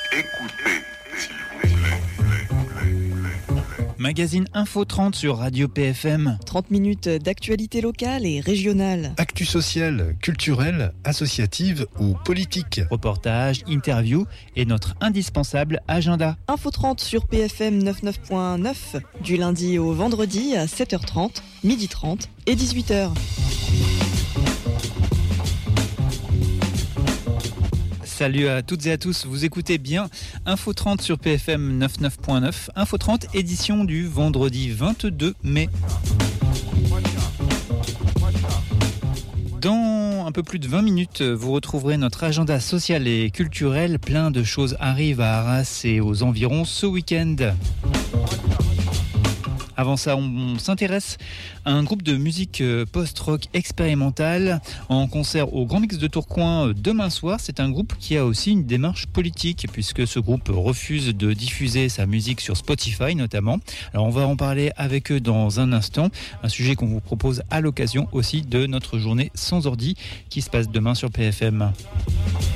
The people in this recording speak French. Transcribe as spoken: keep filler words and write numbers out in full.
Écoutez, s'il vous plaît. Magazine Info trente sur Radio P F M. trente minutes d'actualité locale et régionale. Actu sociale, culturelle, associative ou politique. Reportages, interviews et notre indispensable agenda. Info trente sur P F M quatre-vingt-neuf point neuf du lundi au vendredi à sept heures trente, midi trente et dix-huit heures. Salut à toutes et à tous, vous écoutez bien Info trente sur P F M quatre-vingt-neuf point neuf. Info trente, édition du vendredi vingt-deux mai. Dans un peu plus de vingt minutes, vous retrouverez notre agenda social et culturel. Plein de choses arrivent à Arras et aux environs ce week-end. Avant ça, on s'intéresse à un groupe de musique post-rock expérimentale en concert au Grand Mix de Tourcoing demain soir. C'est un groupe qui a aussi une démarche politique puisque ce groupe refuse de diffuser sa musique sur Spotify notamment. Alors on va en parler avec eux dans un instant. Un sujet qu'on vous propose à l'occasion aussi de notre journée sans ordi qui se passe demain sur P F M.